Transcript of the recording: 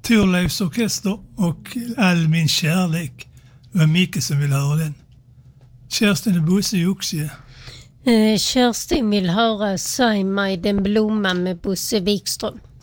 Thorleifs orkester och All min kärlek. Det var Micke som vill höra den. Kerstin och Bosse i Oxie. Kerstin vill höra Säg mig den blomman med Bosse Wikström.